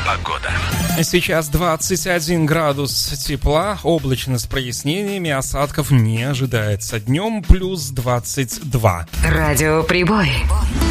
Погода. Сейчас 21 градус тепла, облачно с прояснениями, осадков не ожидается. Днем плюс 22. Радио Прибой.